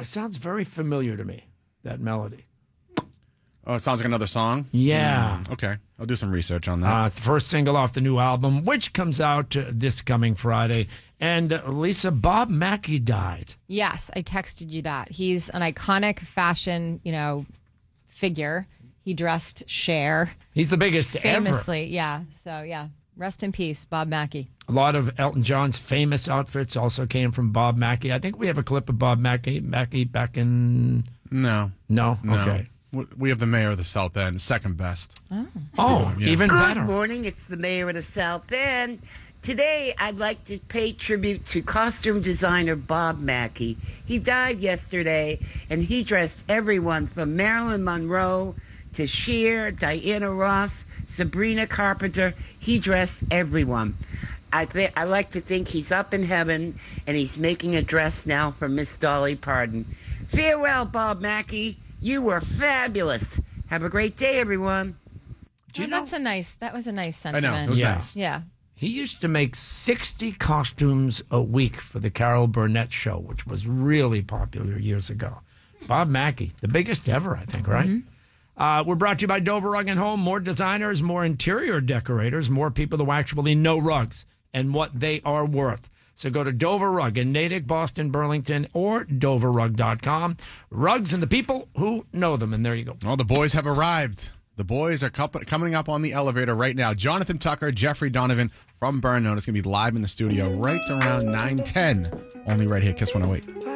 It sounds very familiar to me, that melody. Oh, it sounds like another song? Yeah. Okay. I'll do some research on that. The first single off the new album, which comes out this coming Friday. And Lisa, Bob Mackie died. Yes, I texted you that. He's an iconic fashion, figure. He dressed Cher. He's the biggest famously, ever. yeah. So, yeah. Rest in peace, Bob Mackie. A lot of Elton John's famous outfits also came from Bob Mackie. I think we have a clip of Bob Mackie back in... No. No? Okay. We have the mayor of the South End, second best. Oh, Yeah. even better. Good morning. It's the mayor of the South End. Today, I'd like to pay tribute to costume designer Bob Mackie. He died yesterday, and he dressed everyone from Marilyn Monroe to Cher, Diana Ross, Sabrina Carpenter. He dressed everyone. I like to think he's up in heaven, and he's making a dress now for Miss Dolly Parton. Farewell, Bob Mackie. You were fabulous. Have a great day, everyone. That was a nice I sentiment. know. It was nice. Yeah. He used to make 60 costumes a week for the Carol Burnett show, which was really popular years ago. Bob Mackie, the biggest ever, I think, right? Mm-hmm. We're brought to you by Dover Rug and Home. More designers, more interior decorators, more people who actually know rugs and what they are worth. So go to Dover Rug in Natick, Boston, Burlington, or doverrug.com. Rugs and the people who know them. And there you go. Well, the boys have arrived. The boys are coming up on the elevator right now. Jonathan Tucker, Jeffrey Donovan from Burn Note is going to be live in the studio right around 9:10. Only right here, Kiss 108.